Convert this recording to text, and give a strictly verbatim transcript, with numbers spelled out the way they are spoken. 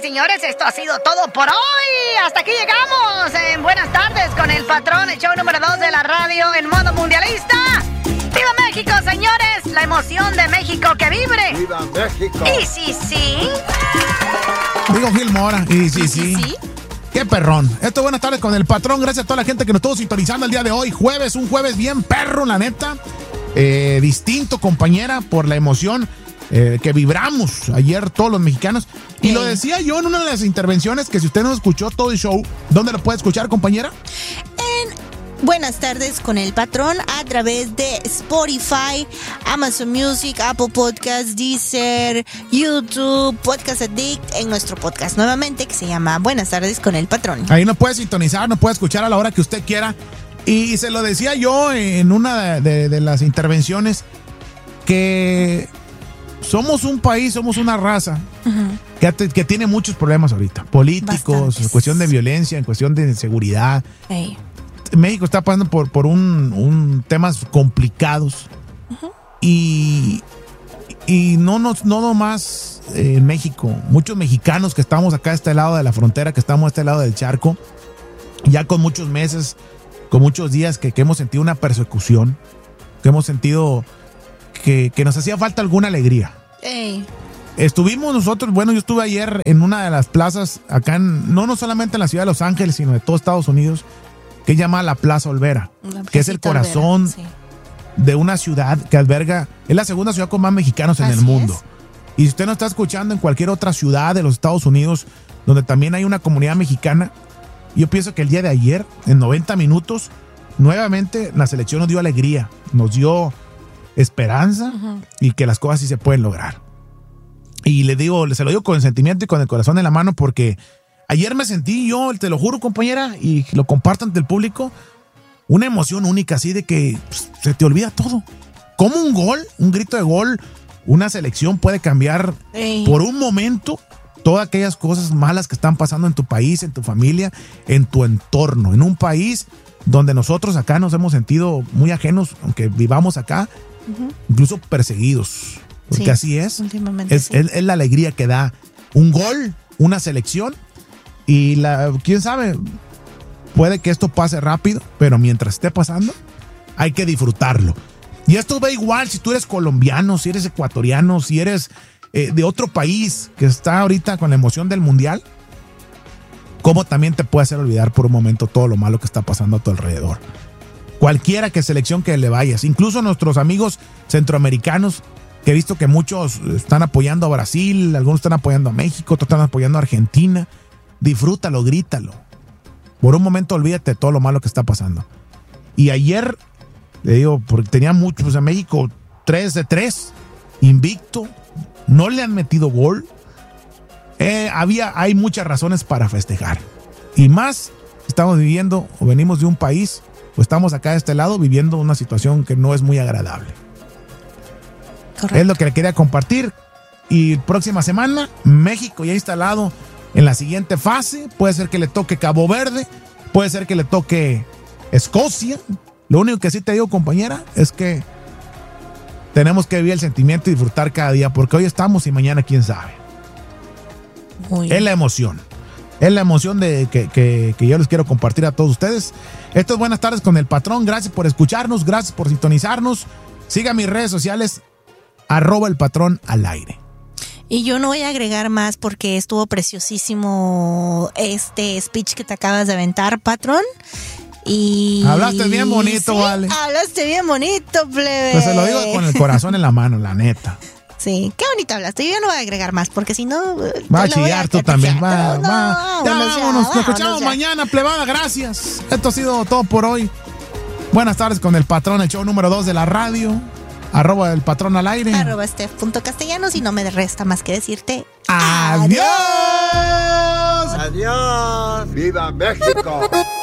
señores, esto ha sido todo por hoy. Hasta aquí llegamos en Buenas Tardes con el Patrón, el show número dos de la radio en modo mundialista. ¡Viva México, señores! La emoción de México que vibre. ¡Viva México! Y sí, sí. Digo Gil Mora. Y sí, ¿Y sí. sí, sí? ¡Qué perrón! Esto es Buenas Tardes con el Patrón. Gracias a toda la gente que nos estuvo sintonizando el día de hoy. Jueves, un jueves bien perro, la neta. Eh, distinto, compañera, por la emoción eh, que vibramos ayer todos los mexicanos. Y sí. Lo decía yo en una de las intervenciones, que si usted no escuchó todo el show, ¿dónde lo puede escuchar, compañera? En Buenas Tardes con el Patrón a través de Spotify, Amazon Music, Apple Podcasts, Deezer, YouTube, Podcast Addict, en nuestro podcast nuevamente que se llama Buenas Tardes con el Patrón. Ahí nos puede sintonizar, nos puede escuchar a la hora que usted quiera. Y se lo decía yo en una de, de, de las intervenciones, que somos un país, somos una raza uh-huh. que, que tiene muchos problemas ahorita, políticos, Bastantes. En cuestión de violencia, en cuestión de seguridad. Hey. México está pasando por, por un, un temas complicados uh-huh. y, y no nos no nomás eh, en México, muchos mexicanos que estamos acá a este lado de la frontera, que estamos a este lado del charco, ya con muchos meses, con muchos días que, que hemos sentido una persecución, que hemos sentido que, que nos hacía falta alguna alegría. Hey. Estuvimos nosotros, bueno, yo estuve ayer en una de las plazas acá, en, no, no solamente en la ciudad de Los Ángeles, sino de todo Estados Unidos, que se llama la Plaza Olvera, que es el corazón Olvera, sí. de una ciudad que alberga, es la segunda ciudad con más mexicanos en Así el mundo. Es. Y si usted no está escuchando en cualquier otra ciudad de los Estados Unidos, donde también hay una comunidad mexicana, yo pienso que el día de ayer, en noventa minutos, nuevamente la selección nos dio alegría, nos dio esperanza uh-huh. y que las cosas sí se pueden lograr. Y le digo, se lo digo con el sentimiento y con el corazón en la mano, porque ayer me sentí yo, te lo juro, compañera, y lo comparto ante el público, una emoción única, así de que pues, se te olvida todo. Como un gol, un grito de gol, una selección puede cambiar Ey. por un momento todas aquellas cosas malas que están pasando en tu país, en tu familia, en tu entorno, en un país donde nosotros acá nos hemos sentido muy ajenos, aunque vivamos acá, uh-huh. incluso perseguidos. Porque sí, así es. Es, sí. es. Es la alegría que da un gol, una selección. Y la, quién sabe, puede que esto pase rápido, pero mientras esté pasando, hay que disfrutarlo. Y esto va igual si tú eres colombiano, si eres ecuatoriano, si eres eh, de otro país que está ahorita con la emoción del mundial, cómo también te puede hacer olvidar por un momento todo lo malo que está pasando a tu alrededor. Cualquiera que selección que le vayas, incluso nuestros amigos centroamericanos, que he visto que muchos están apoyando a Brasil, algunos están apoyando a México, otros están apoyando a Argentina. Disfrútalo, grítalo. Por un momento olvídate de todo lo malo que está pasando. Y ayer, le digo, porque tenía muchos, en México, tres de tres, invicto, no le han metido gol. Eh, había, hay muchas razones para festejar. Y más, estamos viviendo, o venimos de un país, o estamos acá de este lado, viviendo una situación que no es muy agradable. Correcto. Es lo que le quería compartir. Y próxima semana, México ya instalado en la siguiente fase. Puede ser que le toque Cabo Verde, puede ser que le toque Escocia. Lo único que sí te digo, compañera, es que tenemos que vivir el sentimiento y disfrutar cada día, porque hoy estamos y mañana quién sabe. Muy es la emoción. Es la emoción de que, que, que yo les quiero compartir a todos ustedes. Esto es Buenas Tardes con el Patrón. Gracias por escucharnos, gracias por sintonizarnos. Siga mis redes sociales, arroba el Patrón al aire. Y yo no voy a agregar más porque estuvo preciosísimo este speech que te acabas de aventar, Patrón. Y hablaste bien bonito, sí, vale. Hablaste bien bonito, plebe. Pues se lo digo con el corazón en la mano, la neta. Sí, qué bonito hablaste. Yo no voy a agregar más porque si no va a chillar tú también. Va, no, va. Ya, vámonos, ya, nos escuchamos mañana, plebada. Gracias. Esto ha sido todo por hoy. Buenas tardes con el Patrón, el show número dos de la radio. Arroba el Patrón al aire. Arroba Steph.castellanos y no me resta más que decirte ¡adiós! ¡Adiós! ¡Viva México!